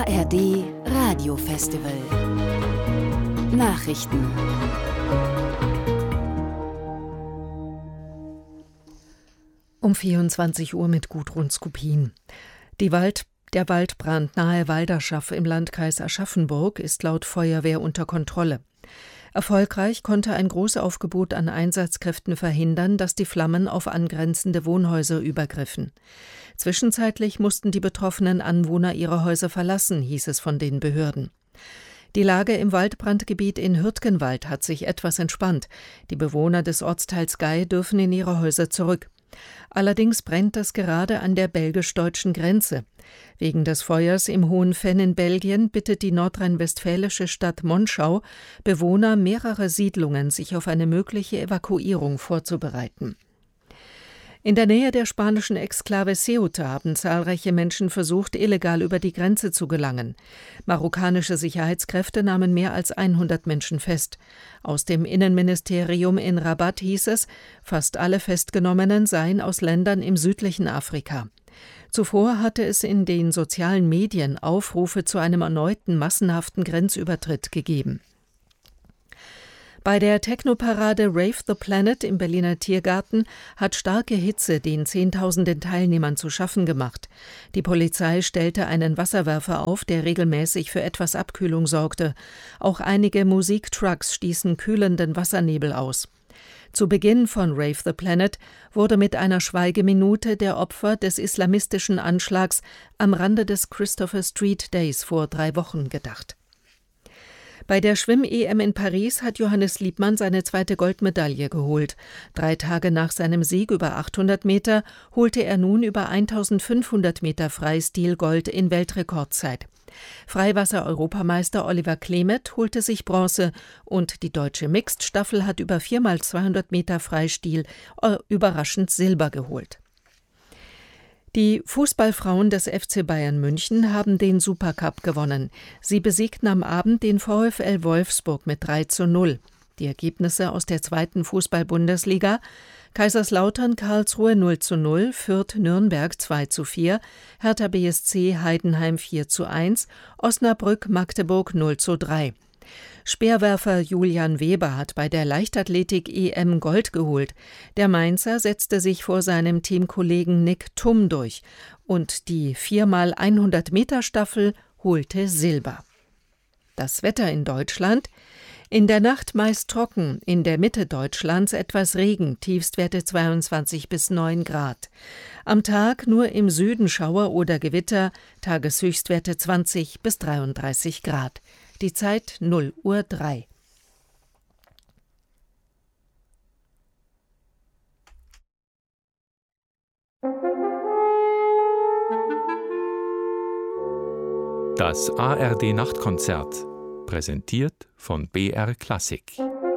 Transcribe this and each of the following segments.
ARD Radiofestival. Nachrichten. Um 24 Uhr mit Gudrun Skupin. Der Waldbrand nahe Walderschaff im Landkreis Aschaffenburg ist laut Feuerwehr unter Kontrolle. Erfolgreich konnte ein Großaufgebot an Einsatzkräften verhindern, dass die Flammen auf angrenzende Wohnhäuser übergriffen. Zwischenzeitlich mussten die betroffenen Anwohner ihre Häuser verlassen, hieß es von den Behörden. Die Lage im Waldbrandgebiet in Hürtgenwald hat sich etwas entspannt. Die Bewohner des Ortsteils Gey dürfen in ihre Häuser zurück. Allerdings brennt es gerade an der belgisch-deutschen Grenze. Wegen des Feuers im Hohen Venn in Belgien bittet die nordrhein-westfälische Stadt Monschau Bewohner mehrerer Siedlungen, sich auf eine mögliche Evakuierung vorzubereiten. In der Nähe der spanischen Exklave Ceuta haben zahlreiche Menschen versucht, illegal über die Grenze zu gelangen. Marokkanische Sicherheitskräfte nahmen mehr als 100 Menschen fest. Aus dem Innenministerium in Rabat hieß es, fast alle Festgenommenen seien aus Ländern im südlichen Afrika. Zuvor hatte es in den sozialen Medien Aufrufe zu einem erneuten massenhaften Grenzübertritt gegeben. Bei der Technoparade Rave the Planet im Berliner Tiergarten hat starke Hitze den Zehntausenden Teilnehmern zu schaffen gemacht. Die Polizei stellte einen Wasserwerfer auf, der regelmäßig für etwas Abkühlung sorgte. Auch einige Musiktrucks stießen kühlenden Wassernebel aus. Zu Beginn von Rave the Planet wurde mit einer Schweigeminute der Opfer des islamistischen Anschlags am Rande des Christopher Street Days vor 3 Wochen gedacht. Bei der Schwimm-EM in Paris hat Johannes Liebmann seine 2. Goldmedaille geholt. 3 Tage nach seinem Sieg über 800 Meter holte er nun über 1500 Meter Freistil Gold in Weltrekordzeit. Freiwasser-Europameister Oliver Klemet holte sich Bronze und die deutsche Mixed-Staffel hat über 4x200 Meter Freistil überraschend Silber geholt. Die Fußballfrauen des FC Bayern München haben den Supercup gewonnen. Sie besiegten am Abend den VfL Wolfsburg mit 3:0. Die Ergebnisse aus der 2. Fußball-Bundesliga: Kaiserslautern Karlsruhe 0:0, Fürth Nürnberg 2:4, Hertha BSC Heidenheim 4:1, Osnabrück Magdeburg 0:3. Speerwerfer Julian Weber hat bei der Leichtathletik-EM Gold geholt. Der Mainzer setzte sich vor seinem Teamkollegen Nick Thum durch und die 4x100-Meter-Staffel holte Silber. Das Wetter in Deutschland: In der Nacht meist trocken, in der Mitte Deutschlands etwas Regen, Tiefstwerte 22 bis 9 Grad. Am Tag nur im Süden Schauer oder Gewitter, Tageshöchstwerte 20 bis 33 Grad. Die Zeit 0:03 Uhr. Das ARD-Nachtkonzert, präsentiert von BR Klassik.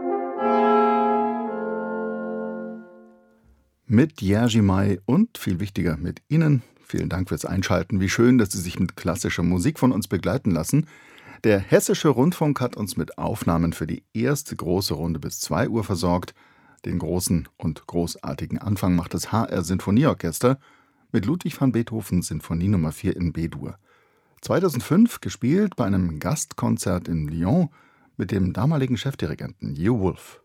Mit Jerzy May und, viel wichtiger, mit Ihnen. Vielen Dank fürs Einschalten. Wie schön, dass Sie sich mit klassischer Musik von uns begleiten lassen. Der Hessische Rundfunk hat uns mit Aufnahmen für die erste große Runde bis 2 Uhr versorgt. Den großen und großartigen Anfang macht das HR Sinfonieorchester mit Ludwig van Beethoven Sinfonie Nummer 4 in B-Dur. 2005 gespielt bei einem Gastkonzert in Lyon mit dem damaligen Chefdirigenten Hugh Wolf.